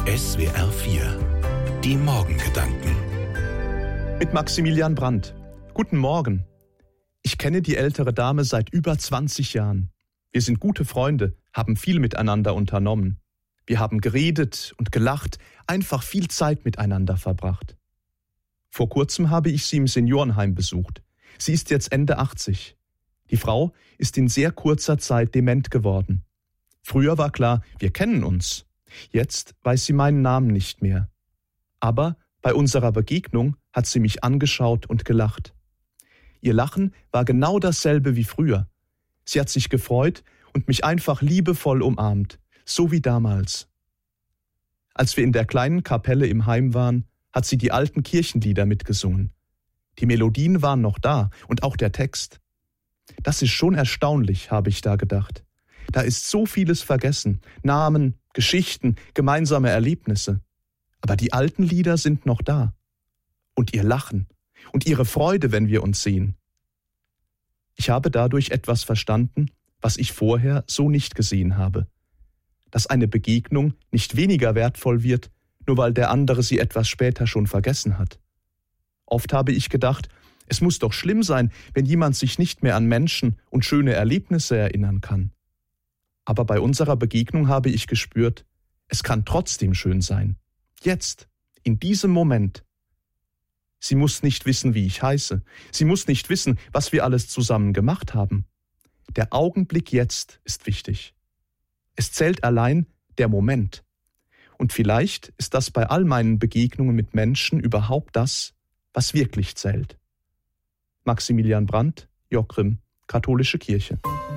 SWR 4, die Morgengedanken. Mit Maximilian Brandt. Guten Morgen. Ich kenne die ältere Dame seit über 20 Jahren. Wir sind gute Freunde, haben viel miteinander unternommen. Wir haben geredet und gelacht, einfach viel Zeit miteinander verbracht. Vor kurzem habe ich sie im Seniorenheim besucht. Sie ist jetzt Ende 80. Die Frau ist in sehr kurzer Zeit dement geworden. Früher war klar, wir kennen uns. Jetzt weiß sie meinen Namen nicht mehr. Aber bei unserer Begegnung hat sie mich angeschaut und gelacht. Ihr Lachen war genau dasselbe wie früher. Sie hat sich gefreut und mich einfach liebevoll umarmt, so wie damals. Als wir in der kleinen Kapelle im Heim waren, hat sie die alten Kirchenlieder mitgesungen. Die Melodien waren noch da und auch der Text. Das ist schon erstaunlich, habe ich da gedacht. Da ist so vieles vergessen, Namen, Geschichten, gemeinsame Erlebnisse. Aber die alten Lieder sind noch da. Und ihr Lachen und ihre Freude, wenn wir uns sehen. Ich habe dadurch etwas verstanden, was ich vorher so nicht gesehen habe. Dass eine Begegnung nicht weniger wertvoll wird, nur weil der andere sie etwas später schon vergessen hat. Oft habe ich gedacht, es muss doch schlimm sein, wenn jemand sich nicht mehr an Menschen und schöne Erlebnisse erinnern kann. Aber bei unserer Begegnung habe ich gespürt, es kann trotzdem schön sein. Jetzt, in diesem Moment. Sie muss nicht wissen, wie ich heiße. Sie muss nicht wissen, was wir alles zusammen gemacht haben. Der Augenblick jetzt ist wichtig. Es zählt allein der Moment. Und vielleicht ist das bei all meinen Begegnungen mit Menschen überhaupt das, was wirklich zählt. Maximilian Brandt, Jockrim, Katholische Kirche.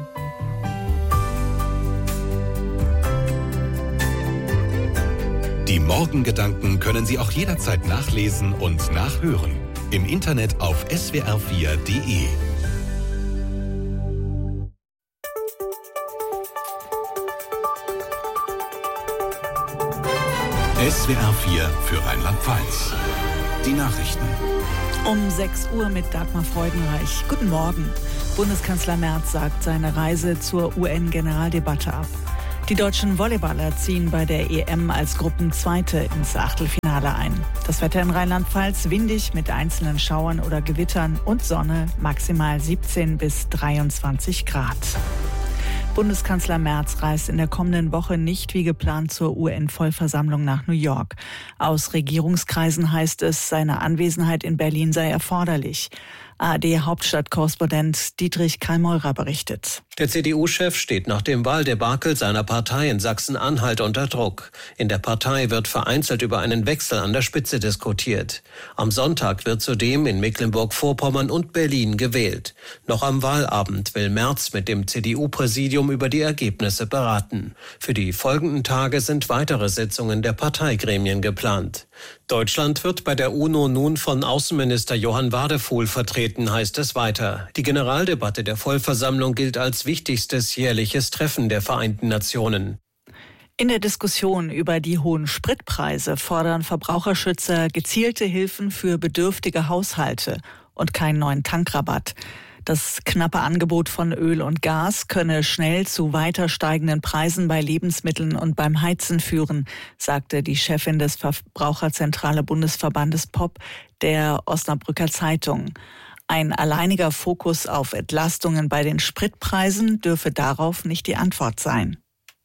Die Morgengedanken können Sie auch jederzeit nachlesen und nachhören. Im Internet auf swr4.de. SWR 4 für Rheinland-Pfalz. Die Nachrichten. Um 6 Uhr mit Dagmar Freudenreich. Guten Morgen. Bundeskanzler Merz sagt seine Reise zur UN-Generaldebatte ab. Die deutschen Volleyballer ziehen bei der EM als Gruppenzweite ins Achtelfinale ein. Das Wetter in Rheinland-Pfalz windig mit einzelnen Schauern oder Gewittern und Sonne, maximal 17 bis 23 Grad. Bundeskanzler Merz reist in der kommenden Woche nicht wie geplant zur UN-Vollversammlung nach New York. Aus Regierungskreisen heißt es, seine Anwesenheit in Berlin sei erforderlich. ARD-Hauptstadtkorrespondent Dietrich Karl-Meurer berichtet. Der CDU-Chef steht nach dem Wahldebakel seiner Partei in Sachsen-Anhalt unter Druck. In der Partei wird vereinzelt über einen Wechsel an der Spitze diskutiert. Am Sonntag wird zudem in Mecklenburg-Vorpommern und Berlin gewählt. Noch am Wahlabend will Merz mit dem CDU-Präsidium über die Ergebnisse beraten. Für die folgenden Tage sind weitere Sitzungen der Parteigremien geplant. Deutschland wird bei der UNO nun von Außenminister Johann Wadephul vertreten, heißt es weiter. Die Generaldebatte der Vollversammlung gilt als wichtigstes jährliches Treffen der Vereinten Nationen. In der Diskussion über die hohen Spritpreise fordern Verbraucherschützer gezielte Hilfen für bedürftige Haushalte und keinen neuen Tankrabatt. Das knappe Angebot von Öl und Gas könne schnell zu weiter steigenden Preisen bei Lebensmitteln und beim Heizen führen, sagte die Chefin des Verbraucherzentrale Bundesverbandes POP der Osnabrücker Zeitung. Ein alleiniger Fokus auf Entlastungen bei den Spritpreisen dürfe darauf nicht die Antwort sein.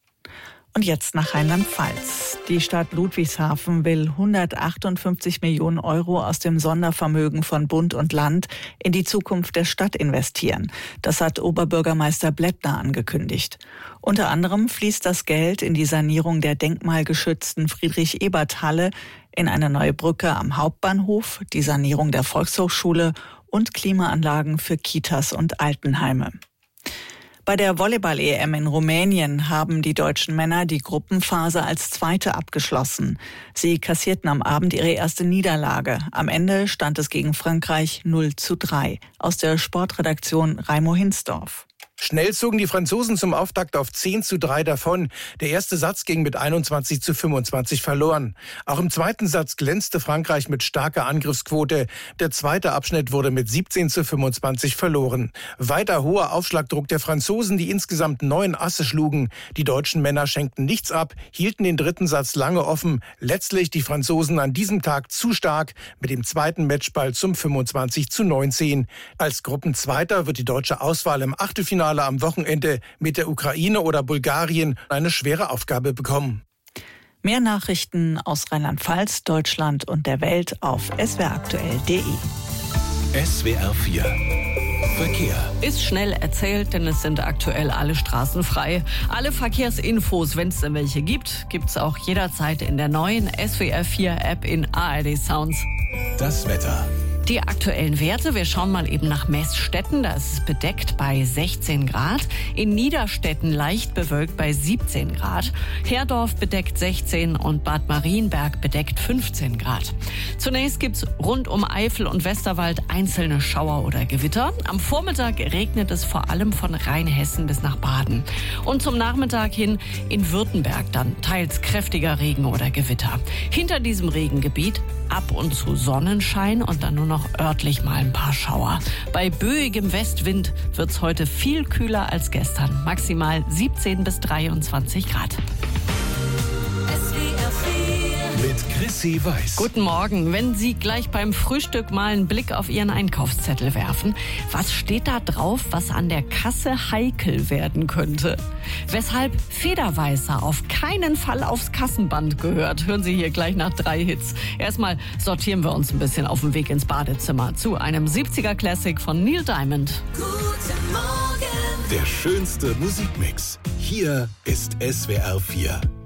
Und jetzt nach Rheinland-Pfalz. Die Stadt Ludwigshafen will 158 Millionen Euro aus dem Sondervermögen von Bund und Land in die Zukunft der Stadt investieren. Das hat Oberbürgermeister Blättner angekündigt. Unter anderem fließt das Geld in die Sanierung der denkmalgeschützten Friedrich-Ebert-Halle, in eine neue Brücke am Hauptbahnhof, die Sanierung der Volkshochschule und Klimaanlagen für Kitas und Altenheime. Bei der Volleyball-EM in Rumänien haben die deutschen Männer die Gruppenphase als Zweite abgeschlossen. Sie kassierten am Abend ihre erste Niederlage. Am Ende stand es gegen Frankreich 0:3. Aus der Sportredaktion Raimo Hinsdorf. Schnell zogen die Franzosen zum Auftakt auf 10:3 davon. Der erste Satz ging mit 21:25 verloren. Auch im zweiten Satz glänzte Frankreich mit starker Angriffsquote. Der zweite Abschnitt wurde mit 17:25 verloren. Weiter hoher Aufschlagdruck der Franzosen, die insgesamt 9 Asse schlugen. Die deutschen Männer schenkten nichts ab, hielten den dritten Satz lange offen. Letztlich die Franzosen an diesem Tag zu stark mit dem zweiten Matchball zum 25:19. Als Gruppenzweiter wird die deutsche Auswahl im Achtelfinale am Wochenende mit der Ukraine oder Bulgarien eine schwere Aufgabe bekommen. Mehr Nachrichten aus Rheinland-Pfalz, Deutschland und der Welt auf swraktuell.de. SWR 4 Verkehr. Ist schnell erzählt, denn es sind aktuell alle Straßen frei. Alle Verkehrsinfos, wenn es denn welche gibt, gibt's auch jederzeit in der neuen SWR 4 App in ARD Sounds. Das Wetter. Die aktuellen Werte, wir schauen mal eben nach Meßstetten, da ist es bedeckt bei 16 Grad. In Niederstetten leicht bewölkt bei 17 Grad. Herdorf bedeckt 16 und Bad Marienberg bedeckt 15 Grad. Zunächst gibt's rund um Eifel und Westerwald einzelne Schauer oder Gewitter. Am Vormittag regnet es vor allem von Rheinhessen bis nach Baden. Und zum Nachmittag hin in Württemberg dann teils kräftiger Regen oder Gewitter. Hinter diesem Regengebiet ab und zu Sonnenschein und dann nur noch örtlich mal ein paar Schauer. Bei böigem Westwind wird's heute viel kühler als gestern. Maximal 17 bis 23 Grad. Mit Chrissy Weiß. Guten Morgen. Wenn Sie gleich beim Frühstück mal einen Blick auf Ihren Einkaufszettel werfen, was steht da drauf, was an der Kasse heikel werden könnte? Weshalb Federweißer auf keinen Fall aufs Kassenband gehört, hören Sie hier gleich nach 3 Hits. Erstmal sortieren wir uns ein bisschen auf dem Weg ins Badezimmer zu einem 70er Classic von Neil Diamond. Guten Morgen. Der schönste Musikmix. Hier ist SWR 4.